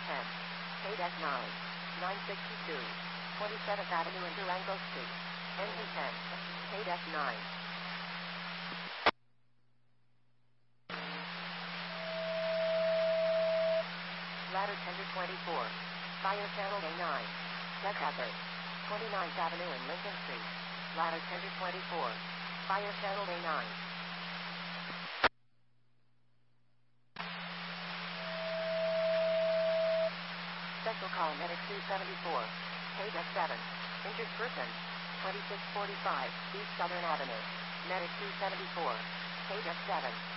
10. KDEC 9. 962. 27th Avenue and Durango Street. NG 10. KDEC 9. Ladder tender 24. Fire channel A9. Deck hazard. 29th Avenue and Lincoln Street. Ladder tender 24. Fire channel A9. Special call medic 274. KDEC 7. Injured person. 2645 East Southern Avenue. Medic 274. KDEC 7.